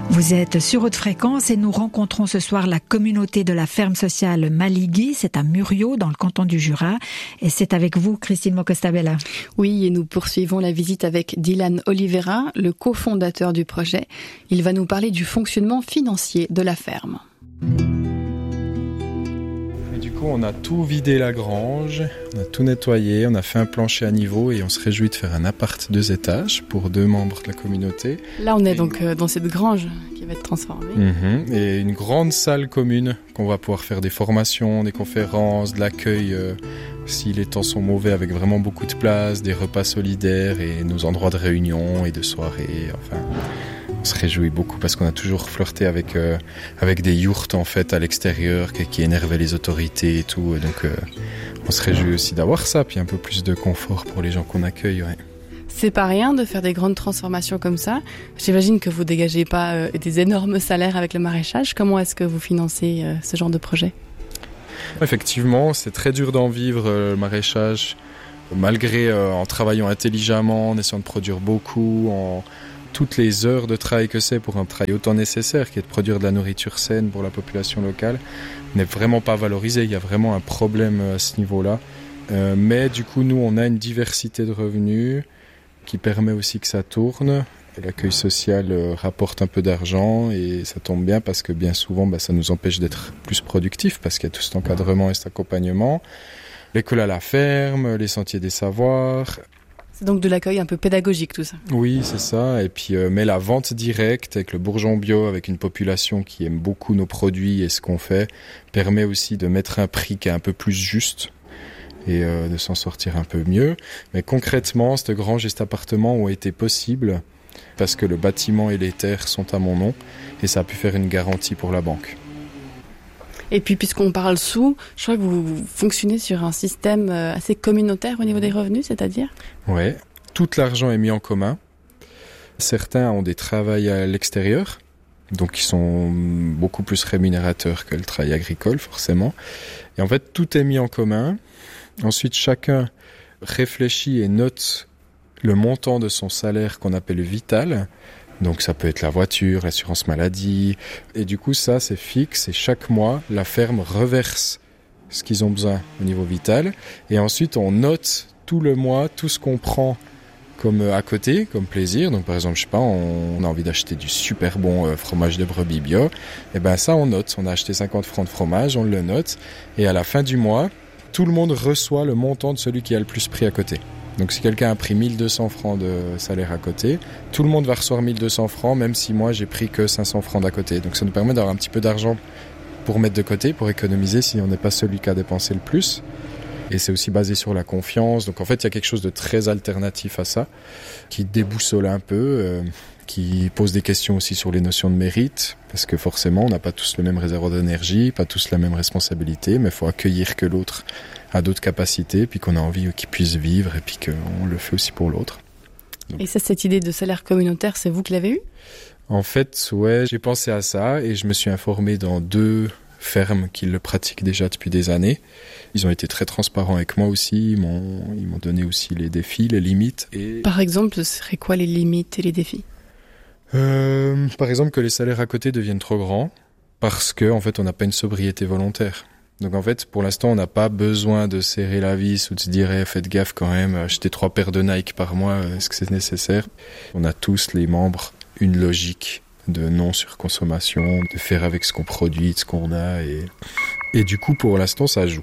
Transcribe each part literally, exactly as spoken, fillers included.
Vous êtes sur Haute Fréquence et nous rencontrons ce soir la communauté de la ferme sociale Maligui. C'est à Muriot, dans le canton du Jura. Et c'est avec vous, Christine Mocostabella. Oui, et nous poursuivons la visite avec Dylan Oliveira, le cofondateur du projet. Il va nous parler du fonctionnement financier de la ferme. Du coup, on a tout vidé la grange, on a tout nettoyé, on a fait un plancher à niveau et on se réjouit de faire un appart deux étages pour deux membres de la communauté. Là, on est et donc euh, dans cette grange qui va être transformée. Mmh, et une grande salle commune qu'on va pouvoir faire des formations, des conférences, de l'accueil euh, si les temps sont mauvais, avec vraiment beaucoup de place, des repas solidaires et nos endroits de réunion et de soirée. Enfin, on se réjouit beaucoup parce qu'on a toujours flirté avec euh, avec des yourtes en fait à l'extérieur qui, qui énervaient les autorités et tout. Et donc euh, on se réjouit aussi d'avoir ça, puis un peu plus de confort pour les gens qu'on accueille. Ouais. C'est pas rien de faire des grandes transformations comme ça. J'imagine que vous dégagez pas euh, des énormes salaires avec le maraîchage. Comment est-ce que vous financez euh, ce genre de projet ? Effectivement, c'est très dur d'en vivre euh, le maraîchage, malgré euh, en travaillant intelligemment, en essayant de produire beaucoup, en toutes les heures de travail que c'est pour un travail autant nécessaire qui est de produire de la nourriture saine pour la population locale n'est vraiment pas valorisé. Il y a vraiment un problème à ce niveau-là. Euh, mais du coup, nous, on a une diversité de revenus qui permet aussi que ça tourne. Et l'accueil social euh, rapporte un peu d'argent et ça tombe bien parce que bien souvent, bah, ça nous empêche d'être plus productifs parce qu'il y a tout cet encadrement et cet accompagnement. L'école à la ferme, les sentiers des savoirs. C'est donc de l'accueil un peu pédagogique tout ça. Oui, c'est ça. Et puis, euh, mais la vente directe avec le bourgeon bio, avec une population qui aime beaucoup nos produits et ce qu'on fait, permet aussi de mettre un prix qui est un peu plus juste et euh, de s'en sortir un peu mieux. Mais concrètement, cette grange et cet appartement ont été possibles parce que le bâtiment et les terres sont à mon nom et ça a pu faire une garantie pour la banque. Et puis, puisqu'on parle sous, je crois que vous fonctionnez sur un système assez communautaire au niveau des revenus, c'est-à-dire ? Oui, tout l'argent est mis en commun. Certains ont des travails à l'extérieur, donc qui sont beaucoup plus rémunérateurs que le travail agricole, forcément. Et en fait, tout est mis en commun. Ensuite, chacun réfléchit et note le montant de son salaire qu'on appelle vital. Donc ça peut être la voiture, l'assurance maladie. Et du coup, ça, c'est fixe. Et chaque mois, la ferme reverse ce qu'ils ont besoin au niveau vital. Et ensuite, on note tout le mois, tout ce qu'on prend comme à côté, comme plaisir. Donc par exemple, je sais pas, on a envie d'acheter du super bon fromage de brebis bio. Et ben ça, on note. On a acheté cinquante francs de fromage, on le note. Et à la fin du mois, tout le monde reçoit le montant de celui qui a le plus pris à côté. Donc si quelqu'un a pris mille deux cents francs de salaire à côté, tout le monde va recevoir mille deux cents francs, même si moi j'ai pris que cinq cents francs d'à côté. Donc ça nous permet d'avoir un petit peu d'argent pour mettre de côté, pour économiser si on n'est pas celui qui a dépensé le plus. Et c'est aussi basé sur la confiance. Donc en fait, il y a quelque chose de très alternatif à ça, qui déboussole un peu, euh, qui pose des questions aussi sur les notions de mérite, parce que forcément, on n'a pas tous le même réservoir d'énergie, pas tous la même responsabilité, mais il faut accueillir que l'autre a d'autres capacités, puis qu'on a envie qu'il puisse vivre, et puis qu'on le fait aussi pour l'autre. Donc. Et ça, cette idée de salaire communautaire, c'est vous qui l'avez eue ? En fait, ouais, j'ai pensé à ça, et je me suis informé dans deux fermes qui le pratiquent déjà depuis des années. Ils ont été très transparents avec moi aussi, ils m'ont, ils m'ont donné aussi les défis, les limites. Et... Par exemple, ce seraient quoi les limites et les défis ? euh, Par exemple, que les salaires à côté deviennent trop grands, parce qu'en en fait, on n'a pas une sobriété volontaire. Donc en fait, pour l'instant, on n'a pas besoin de serrer la vis ou de se dire hey, « faites gaffe quand même, acheter trois paires de Nike par mois, est-ce que c'est nécessaire ?» On a tous, les membres, une logique de non-surconsommation, de faire avec ce qu'on produit, de ce qu'on a. Et, et du coup, pour l'instant, ça joue.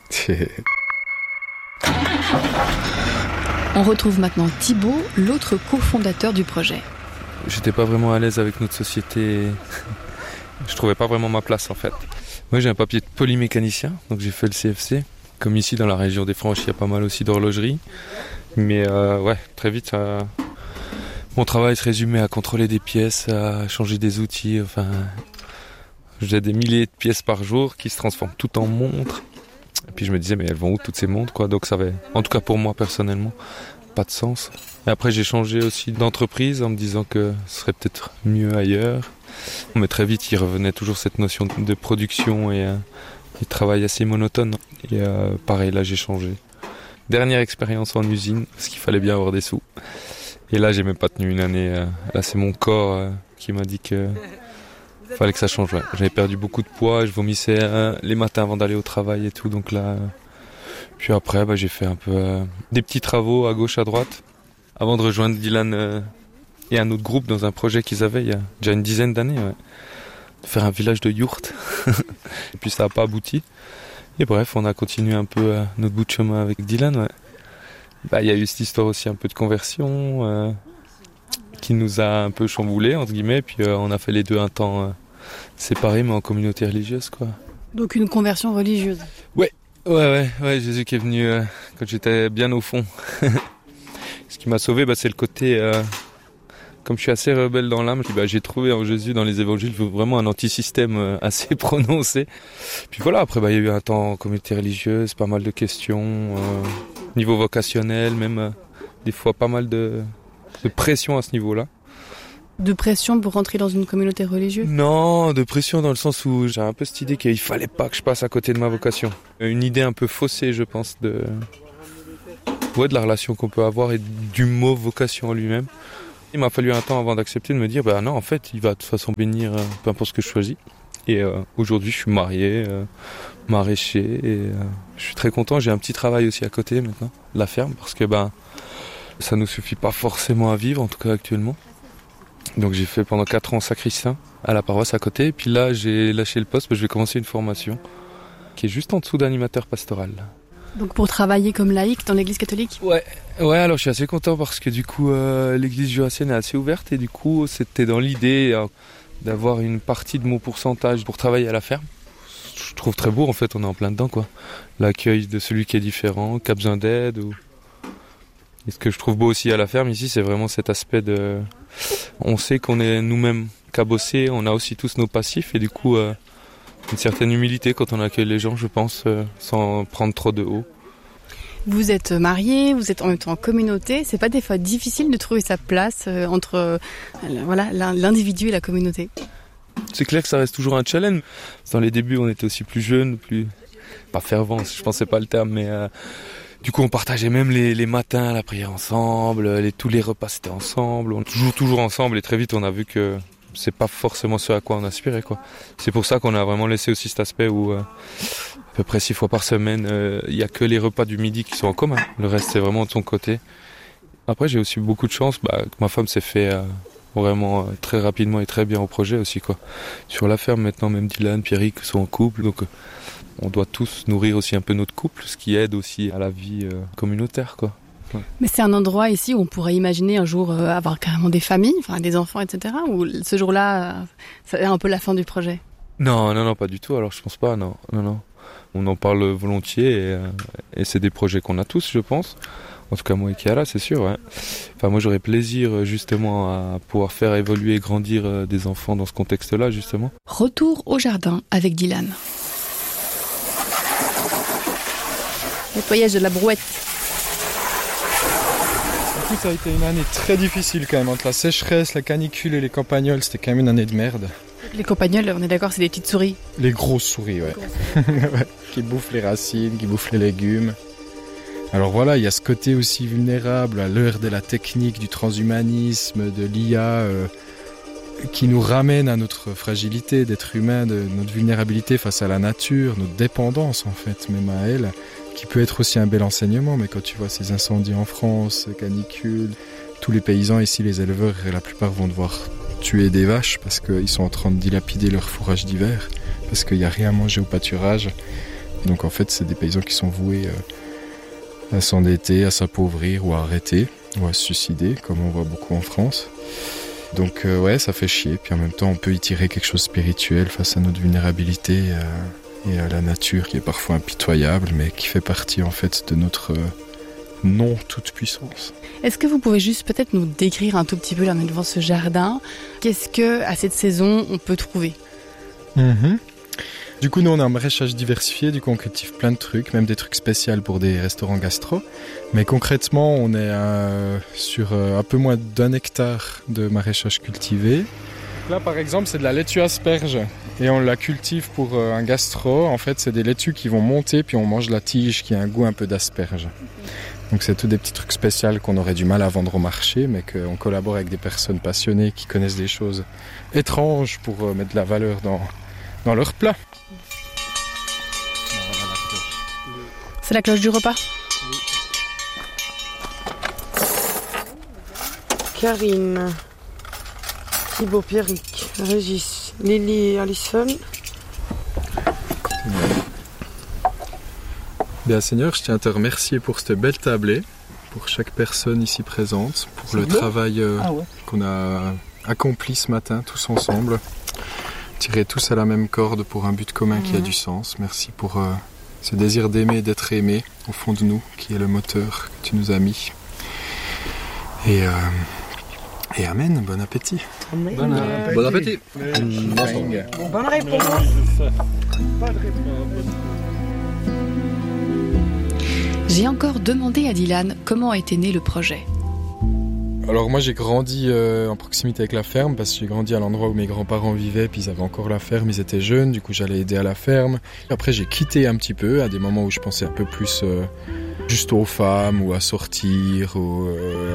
On retrouve maintenant Thibaut, l'autre cofondateur du projet. J'étais pas vraiment à l'aise avec notre société. Je trouvais pas vraiment ma place en fait. Moi j'ai un papier de polymécanicien, donc j'ai fait le C F C. Comme ici dans la région des Franches, il y a pas mal aussi d'horlogerie. Mais euh, ouais, très vite, ça... mon travail se résumait à contrôler des pièces, à changer des outils. Enfin, j'ai des milliers de pièces par jour qui se transforment toutes en montres. Et puis je me disais, mais elles vont où toutes ces montres quoi? Donc ça avait, en tout cas pour moi personnellement, pas de sens. Et après j'ai changé aussi d'entreprise en me disant que ce serait peut-être mieux ailleurs. Mais très vite il revenait toujours cette notion de production et, euh, et travail assez monotone. Et euh, pareil là j'ai changé. Dernière expérience en usine, parce qu'il fallait bien avoir des sous. Et là, j'ai même pas tenu une année. Euh, là, c'est mon corps euh, qui m'a dit que fallait que ça change. Ouais. J'avais perdu beaucoup de poids, je vomissais euh, les matins avant d'aller au travail et tout. Donc là, euh... puis après, bah, j'ai fait un peu euh, des petits travaux à gauche, à droite, avant de rejoindre Dylan euh, et un autre groupe dans un projet qu'ils avaient il y a déjà une dizaine d'années. Ouais. De faire un village de yourtes. Et puis ça n'a pas abouti. Et bref, on a continué un peu euh, notre bout de chemin avec Dylan. Ouais. Bah, y a eu cette histoire aussi un peu de conversion euh, qui nous a un peu chamboulé entre guillemets. Puis euh, on a fait les deux un temps euh, séparés, mais en communauté religieuse, quoi. Donc une conversion religieuse. Ouais, ouais, ouais, ouais. Jésus qui est venu euh, quand j'étais bien au fond. Ce qui m'a sauvé, bah, c'est le côté. Euh, Comme je suis assez rebelle dans l'âme, bah, j'ai trouvé en Jésus, dans les évangiles, vraiment un anti-système euh, assez prononcé. Puis voilà, après, bah, il y a eu un temps en communauté religieuse, pas mal de questions, euh, niveau vocationnel, même euh, des fois pas mal de, de pression à ce niveau-là. De pression pour rentrer dans une communauté religieuse ? Non, de pression dans le sens où j'ai un peu cette idée qu'il fallait pas que je passe à côté de ma vocation. Une idée un peu faussée, je pense, de, ouais, de la relation qu'on peut avoir et du mot vocation en lui-même. Il m'a fallu un temps avant d'accepter de me dire, bah non, en fait, il va de toute façon bénir, euh, peu importe ce que je choisis. Et euh, aujourd'hui, je suis marié, euh, maraîcher, et euh, je suis très content. J'ai un petit travail aussi à côté maintenant, la ferme, parce que bah, ça ne nous suffit pas forcément à vivre, en tout cas actuellement. Donc j'ai fait pendant quatre ans sacristain à la paroisse à côté, et puis là, j'ai lâché le poste, bah, je vais commencer une formation qui est juste en dessous d'animateur pastoral. Donc pour travailler comme laïc dans l'église catholique ? Ouais, ouais. Alors je suis assez content parce que du coup euh, l'église jurassienne est assez ouverte et du coup c'était dans l'idée euh, d'avoir une partie de mon pourcentage pour travailler à la ferme. Je trouve très beau en fait, on est en plein dedans quoi. L'accueil de celui qui est différent, qui a besoin d'aide. Ou... Et ce que je trouve beau aussi à la ferme ici, c'est vraiment cet aspect de, on sait qu'on est nous-mêmes cabossés, on a aussi tous nos passifs et du coup. Euh... Une certaine humilité quand on accueille les gens, je pense, euh, sans prendre trop de haut. Vous êtes marié, vous êtes en même temps en communauté. C'est pas des fois difficile de trouver sa place euh, entre euh, voilà, l'individu et la communauté ? C'est clair que ça reste toujours un challenge. Dans les débuts, on était aussi plus jeunes, plus pas fervents, je pensais pas le terme, mais euh, du coup, on partageait même les, les matins, la prière ensemble, les, tous les repas c'était ensemble, on toujours toujours ensemble. Et très vite, on a vu que c'est pas forcément ce à quoi on aspirait, quoi. C'est pour ça qu'on a vraiment laissé aussi cet aspect où euh, à peu près six fois par semaine, il euh, y a que les repas du midi qui sont en commun. Le reste, c'est vraiment de son côté. Après, j'ai aussi beaucoup de chance bah, que ma femme s'est fait euh, vraiment euh, très rapidement et très bien au projet aussi, quoi. Sur la ferme, maintenant, même Dylan, Pierrick sont en couple, donc euh, on doit tous nourrir aussi un peu notre couple, ce qui aide aussi à la vie euh, communautaire, quoi. Ouais. Mais c'est un endroit ici où on pourrait imaginer un jour euh, avoir carrément des familles, enfin des enfants, et cetera. Ou ce jour-là, euh, c'est un peu la fin du projet. Non, non, non, pas du tout. Alors je pense pas, non, non, non. On en parle volontiers et, euh, et c'est des projets qu'on a tous, je pense. En tout cas moi et Kiara, c'est sûr. Ouais. Enfin moi j'aurais plaisir justement à pouvoir faire évoluer et grandir euh, des enfants dans ce contexte-là justement. Retour au jardin avec Dylan. Nettoyage de la brouette. Ça a été une année très difficile quand même, entre la sécheresse, la canicule et les campagnols, c'était quand même une année de merde. Les campagnols, on est d'accord, c'est des petites souris. Les grosses souris, ouais. ouais. Qui bouffent les racines, qui bouffent les légumes. Alors voilà, il y a ce côté aussi vulnérable à l'heure de la technique, du transhumanisme, de l'I A, euh, qui nous ramène à notre fragilité d'être humain, de notre vulnérabilité face à la nature, notre dépendance en fait, même à elle. Qui peut être aussi un bel enseignement, mais quand tu vois ces incendies en France, ces canicules, tous les paysans ici, les éleveurs, la plupart vont devoir tuer des vaches parce qu'ils sont en train de dilapider leur fourrage d'hiver, parce qu'il n'y a rien à manger au pâturage. Donc en fait, c'est des paysans qui sont voués à s'endetter, à s'appauvrir ou à arrêter, ou à se suicider, comme on voit beaucoup en France. Donc euh, ouais, ça fait chier, puis en même temps, on peut y tirer quelque chose de spirituel face à notre vulnérabilité. Euh, et à la nature qui est parfois impitoyable, mais qui fait partie en fait de notre non toute puissance. Est-ce que vous pouvez juste peut-être nous décrire un tout petit peu là on est devant ce jardin, qu'est-ce que à cette saison on peut trouver? Mmh. Du coup, nous on a un maraîchage diversifié, du coup on cultive plein de trucs, même des trucs spéciaux pour des restaurants gastro. Mais concrètement, on est euh, sur euh, un peu moins d'un hectare de maraîchage cultivé. Là par exemple, c'est de la laitue asperge. Et on la cultive pour euh, un gastro. En fait, c'est des laitues qui vont monter, puis on mange la tige qui a un goût un peu d'asperge. Donc c'est tous des petits trucs spéciaux qu'on aurait du mal à vendre au marché, mais qu'on collabore avec des personnes passionnées qui connaissent des choses étranges pour mettre de la valeur dans, dans leur plat. C'est la cloche du repas ? Karine, Thibaut, Pierrick, Régis, Lily et Alison. Bien Seigneur, je tiens à te remercier pour cette belle tablée, pour chaque personne ici présente, pour le travail euh, ah ouais. qu'on a accompli ce matin tous ensemble. Tirer tous à la même corde pour un but commun mmh. qui a du sens. Merci pour euh, ce désir d'aimer et d'être aimé au fond de nous, qui est le moteur que tu nous as mis. Et... Euh, Et amen, bon appétit. Amen. Bon, appétit. Bon appétit. Bon, bonne réponse. J'ai encore demandé à Dylan comment était né le projet. Alors moi j'ai grandi euh, en proximité avec la ferme parce que j'ai grandi à l'endroit où mes grands-parents vivaient, puis ils avaient encore la ferme, ils étaient jeunes, du coup j'allais aider à la ferme. Après j'ai quitté un petit peu à des moments où je pensais un peu plus euh, juste aux femmes ou à sortir ou euh,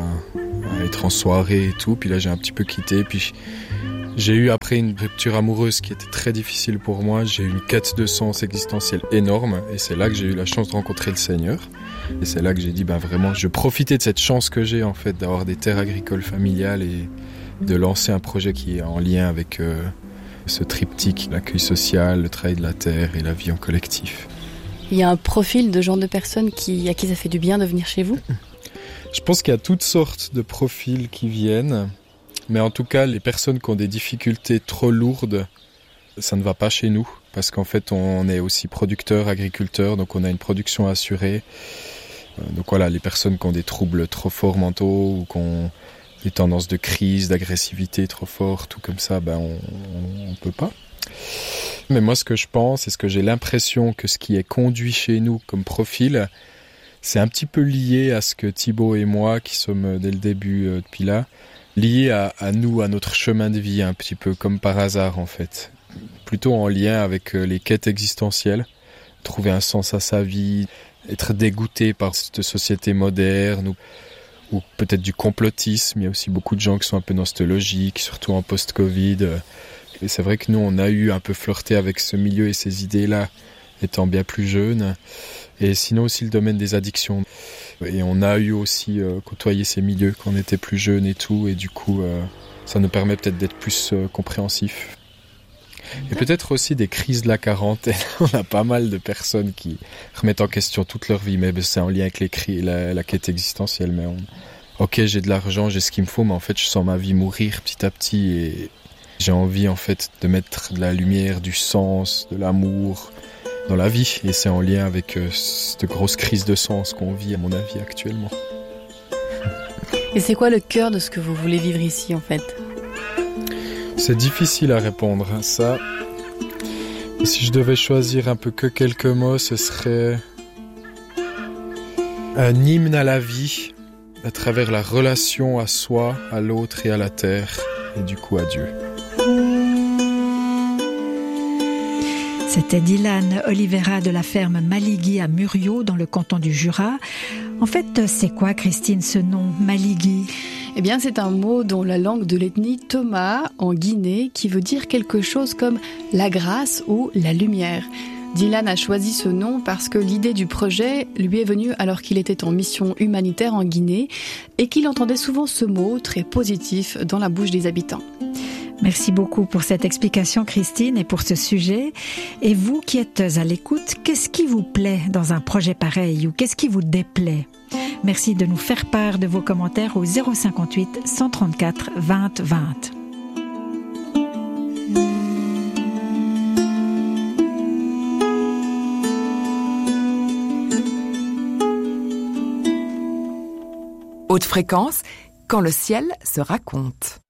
à, à être en soirée et tout. Puis là j'ai un petit peu quitté, puis j'ai eu après une rupture amoureuse qui était très difficile pour moi. J'ai eu une quête de sens existentiel énorme et c'est là que j'ai eu la chance de rencontrer le Seigneur. Et c'est là que j'ai dit, ben vraiment, je profitais de cette chance que j'ai en fait d'avoir des terres agricoles familiales et de lancer un projet qui est en lien avec euh, ce triptyque, l'accueil social, le travail de la terre et la vie en collectif. Il y a un profil de genre de personnes qui, à qui ça fait du bien de venir chez vous ? Je pense qu'il y a toutes sortes de profils qui viennent, mais en tout cas, les personnes qui ont des difficultés trop lourdes, ça ne va pas chez nous, parce qu'en fait, on est aussi producteurs, agriculteurs, donc on a une production assurée. Donc voilà, les personnes qui ont des troubles trop forts mentaux ou qui ont des tendances de crise, d'agressivité trop fortes, tout comme ça, ben on ne peut pas. Mais moi, ce que je pense et ce que j'ai l'impression que ce qui est conduit chez nous comme profil, c'est un petit peu lié à ce que Thibaut et moi, qui sommes dès le début euh, depuis là, lié à, à nous, à notre chemin de vie, un petit peu comme par hasard en fait. Plutôt en lien avec les quêtes existentielles, trouver un sens à sa vie, être dégoûté par cette société moderne ou, ou peut-être du complotisme. Il y a aussi beaucoup de gens qui sont un peu dans cette logique, surtout en post-Covid. Et c'est vrai que nous, on a eu un peu flirté avec ce milieu et ces idées-là, étant bien plus jeunes. Et sinon aussi le domaine des addictions. Et on a eu aussi euh, côtoyé ces milieux quand on était plus jeunes et tout. Et du coup, euh, ça nous permet peut-être d'être plus euh, compréhensifs. Et peut-être aussi des crises de la quarantaine. On a pas mal de personnes qui remettent en question toute leur vie, mais c'est en lien avec les cris, la, la quête existentielle. Mais on... ok, j'ai de l'argent, j'ai ce qu'il me faut, mais en fait, je sens ma vie mourir petit à petit et j'ai envie en fait de mettre de la lumière, du sens, de l'amour dans la vie. Et c'est en lien avec euh, cette grosse crise de sens qu'on vit, à mon avis, actuellement. Et c'est quoi le cœur de ce que vous voulez vivre ici, en fait ? C'est difficile à répondre à ça. Si je devais choisir un peu que quelques mots, ce serait un hymne à la vie, à travers la relation à soi, à l'autre et à la terre, et du coup à Dieu. C'était Dylan Oliveira de la ferme Maligui à Muriot, dans le canton du Jura. En fait, c'est quoi, Christine, ce nom, Maligui ? Eh bien, c'est un mot dont la langue de l'ethnie Toma, en Guinée, qui veut dire quelque chose comme la grâce ou la lumière. Dylan a choisi ce nom parce que l'idée du projet lui est venue alors qu'il était en mission humanitaire en Guinée et qu'il entendait souvent ce mot très positif dans la bouche des habitants. Merci beaucoup pour cette explication, Christine, et pour ce sujet. Et vous qui êtes à l'écoute, qu'est-ce qui vous plaît dans un projet pareil ou qu'est-ce qui vous déplaît ? Merci de nous faire part de vos commentaires au zéro cinquante-huit cent trente-quatre vingt vingt. Haute fréquence, quand le ciel se raconte.